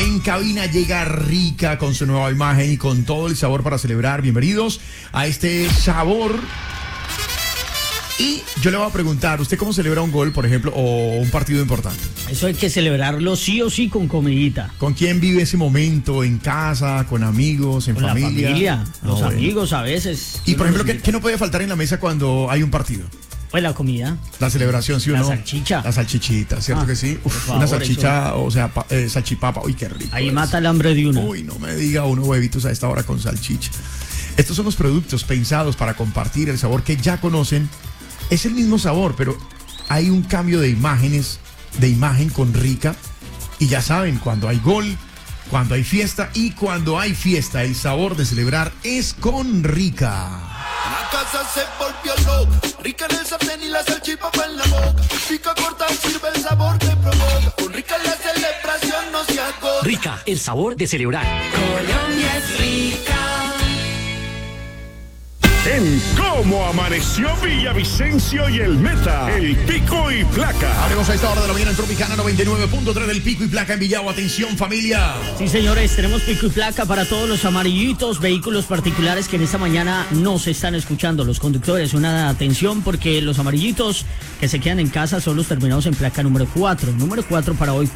En cabina llega Rica con su nueva imagen y con todo el sabor para celebrar. Bienvenidos a este sabor. Y yo le voy a preguntar, ¿usted cómo celebra un gol, por ejemplo, o un partido importante? Eso hay que celebrarlo sí o sí con comidita. ¿Con quién vive ese momento? ¿En casa, con amigos, en con familia? La familia, los bueno. amigos a veces. Y por ejemplo, ¿qué no puede faltar en la mesa cuando hay un partido? Pues la comida. La celebración, ¿sí o no? La salchicha. La salchichita, ¿cierto que sí? Uf, favor, una salchicha, eso. o sea, salchipapa. Uy, qué rico. Ahí es. mata el hambre de uno. Uy, no me diga unos huevitos a esta hora con salchicha. Estos son los productos pensados para compartir el sabor que ya conocen. Es el mismo sabor, pero hay un cambio de imagen con Rica. Y ya saben, cuando hay gol, cuando hay fiesta y cuando hay fiesta, el sabor de celebrar es con Rica. La casa se volvió loca, Rica en el sartén y la salchipapa en la boca. Pica corta, sirve el sabor que provoca. Con Rica la celebración no se agota. Rica, el sabor de celebrar. Colombia es rica. En Cómo Amaneció Villavicencio y el Meta, el Pico y Placa. Abrimos a esta hora de la mañana en Tropicana 99.3 del Pico y Placa en Villavo. Atención, familia. Sí, señores, tenemos pico y placa para todos los amarillitos, vehículos particulares que en esta mañana nos están escuchando. Los conductores, una atención porque los amarillitos que se quedan en casa son los terminados en placa número 4. Número 4 para hoy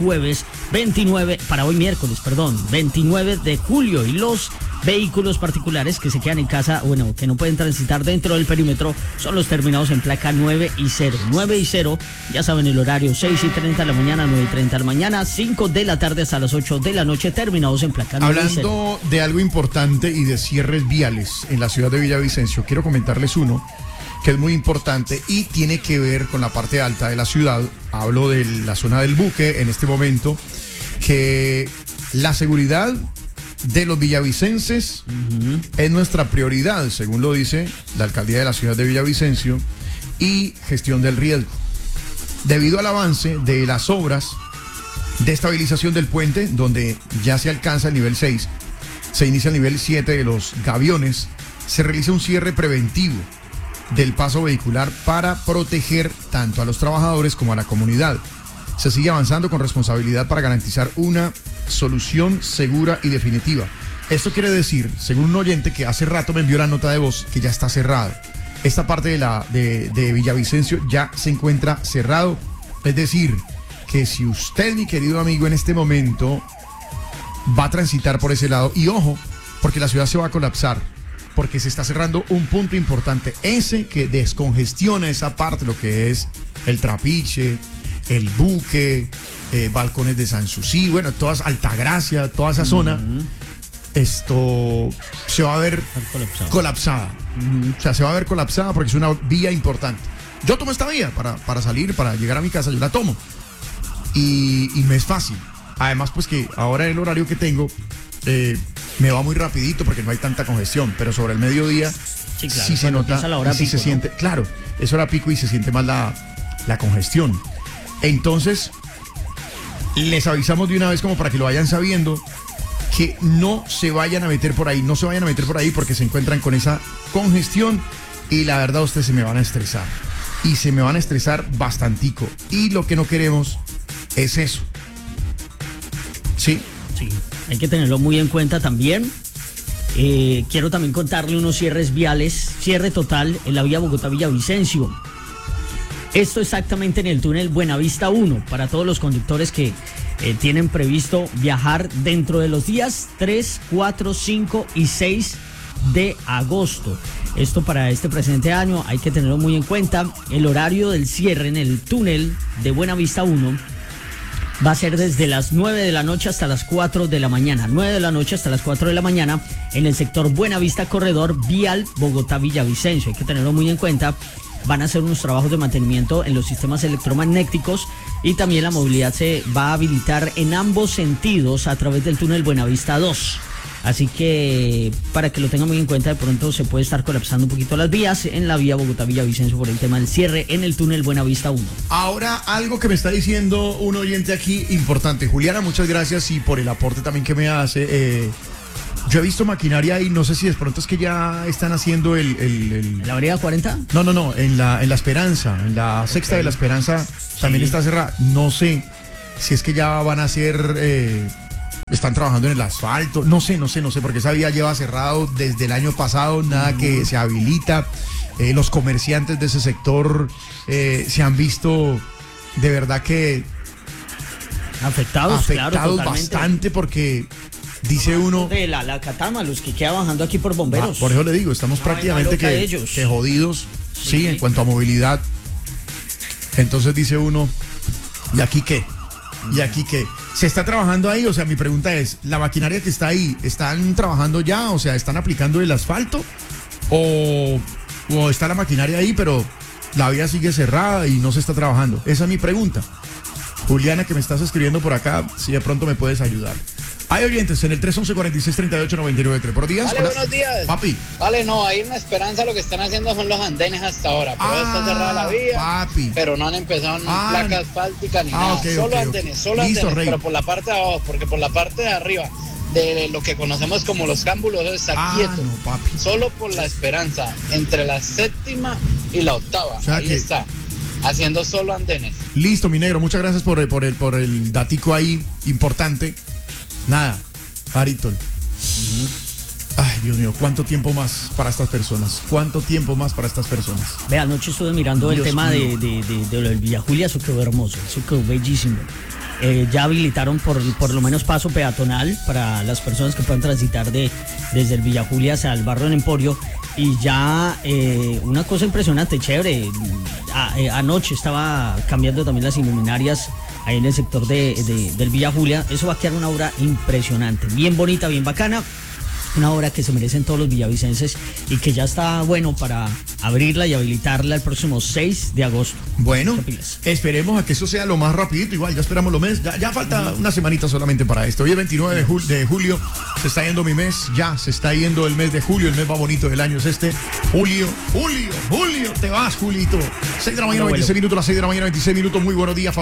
miércoles, 29 de julio. Y los vehículos particulares que se quedan en casa, bueno, que no pueden transitar dentro del perímetro, son los terminados en placa 9 y 0. 9 y 0, ya saben el horario, 6:30 de la mañana, 9:30 de la mañana, 5 de la tarde hasta las 8 de la noche, terminados en placa 9 y 0. Hablando de algo importante y de cierres viales en la ciudad de Villavicencio, quiero comentarles uno que es muy importante y tiene que ver con la parte alta de la ciudad. Hablo de la zona del Buque en este momento, que la seguridad de los villavicenses es nuestra prioridad, según lo dice la alcaldía de la ciudad de Villavicencio, y gestión del riesgo. Debido al avance de las obras de estabilización del puente, donde ya se alcanza el nivel 6, se inicia el nivel 7 de los Gaviones, se realiza un cierre preventivo del paso vehicular para proteger tanto a los trabajadores como a la comunidad. Se sigue avanzando con responsabilidad para garantizar una solución segura y definitiva. Esto quiere decir, según un oyente que hace rato me envió la nota de voz, que ya está cerrado. Esta parte de Villavicencio ya se encuentra cerrado. Es decir, que si usted, mi querido amigo, en este momento va a transitar por ese lado, y ojo, porque la ciudad se va a colapsar, porque se está cerrando un punto importante, ese que descongestiona esa parte, lo que es el Trapiche, el Buque, Balcones de Sanssouci, bueno, todas Altagracia, toda esa zona, esto se va a ver colapsada. O sea, se va a ver colapsada porque es una vía importante. Yo tomo esta vía para salir, para llegar a mi casa, yo la tomo. Y me es fácil. Además, pues que ahora el horario que tengo me va muy rapidito porque no hay tanta congestión, pero sobre el mediodía sí, claro, sí se nota, la hora sí pico, se siente, claro, es hora pico y se siente más la congestión. Entonces, les avisamos de una vez como para que lo vayan sabiendo, que no se vayan a meter por ahí, porque se encuentran con esa congestión y la verdad ustedes se me van a estresar. Y se me van a estresar bastantico. Y lo que no queremos es eso. ¿Sí? Sí, hay que tenerlo muy en cuenta también. Quiero también contarle unos cierres viales, cierre total en la vía Bogotá-Villavicencio. Esto exactamente en el túnel Buenavista 1, para todos los conductores que tienen previsto viajar dentro de los días 3, 4, 5 y 6 de agosto. Esto para este presente año hay que tenerlo muy en cuenta. El horario del cierre en el túnel de Buenavista 1 va a ser desde las 9 de la noche hasta las 4 de la mañana. 9 de la noche hasta las 4 de la mañana en el sector Buenavista Corredor Vial Bogotá-Villavicencio. Hay que tenerlo muy en cuenta. Van a hacer unos trabajos de mantenimiento en los sistemas electromagnéticos y también la movilidad se va a habilitar en ambos sentidos a través del túnel Buenavista 2. Así que para que lo tengan muy en cuenta, de pronto se puede estar colapsando un poquito las vías en la vía Bogotá-Villavicencio por el tema del cierre en el túnel Buenavista 1. Ahora, algo que me está diciendo un oyente aquí importante. Juliana, muchas gracias y por el aporte también que me hace. Yo he visto maquinaria y no sé si de pronto es que ya están haciendo ¿La avenida 40? No, en la Esperanza, en la sexta de la Esperanza también está cerrada. No sé si es que ya van a hacer están trabajando en el asfalto, no sé, porque esa vía lleva cerrado desde el año pasado, nada que se habilita. Los comerciantes de ese sector se han visto de verdad que afectados, claro, totalmente. bastante, porque dice uno... De la Catama, los que quedan bajando aquí por bomberos. Por eso le digo, estamos prácticamente que jodidos, sí, en cuanto a movilidad. Entonces dice uno, ¿y aquí qué? ¿Y aquí qué? ¿Se está trabajando ahí? O sea, mi pregunta es, ¿la maquinaria que está ahí, están trabajando ya? O sea, ¿están aplicando el asfalto? ¿O está la maquinaria ahí, pero la vía sigue cerrada y no se está trabajando? Esa es mi pregunta. Juliana, que me estás escribiendo por acá, si de pronto me puedes ayudar. Hay oyentes en el 311-4638-99. ¿Por días? Vale, buenos días. Papi. Vale, no, ahí en La Esperanza lo que están haciendo son los andenes hasta ahora. Pero está cerrada la vía. Papi. Pero no han empezado ni placa asfáltica ni nada. Okay, solo okay, andenes, okay. solo Listo, andenes, Rey. pero por la parte de abajo, porque por la parte de arriba, de lo que conocemos como los cámbulos, está quieto. No, papi. Solo por La Esperanza, entre la 7ª y la 8ª. O sea ahí que... está. Haciendo solo andenes. Listo, mi negro, muchas gracias por el datico ahí importante. Nada, Ayrton. Ay, Dios mío, ¿cuánto tiempo más para estas personas? ¿Cuánto tiempo más para estas personas? Ve, anoche estuve mirando el tema de lo del Villa Julia, eso quedó hermoso, eso quedó bellísimo. Ya habilitaron por lo menos paso peatonal para las personas que puedan transitar desde el Villa Julia hacia el barrio del Emporio. Y ya una cosa impresionante, chévere. Anoche estaba cambiando también las iluminarias ahí en el sector del Villa Julia. Eso va a quedar una obra impresionante, bien bonita, bien bacana. Una obra que se merecen todos los villavicenses y que ya está bueno para abrirla y habilitarla el próximo 6 de agosto. Bueno, esperemos a que eso sea lo más rapidito. Igual, ya esperamos los meses. Ya falta una semanita solamente para esto. Hoy es 29 de julio. Se está yendo mi mes. Ya se está yendo el mes de julio. El mes más bonito del año es este. Julio. Te vas, Julito. 6 de la mañana, 26 minutos. Las 6 de la mañana, 26 minutos. Muy buenos días, familia.